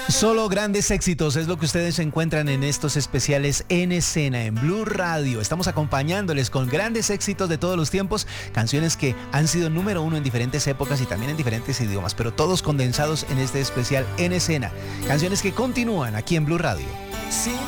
Solo grandes éxitos es lo que ustedes encuentran en estos especiales En Escena en Blue Radio. Estamos acompañándoles con grandes éxitos de todos los tiempos, canciones que han sido número uno en diferentes épocas y también en diferentes idiomas, pero todos condensados en este especial En Escena. Canciones que continúan aquí en Blue Radio. Si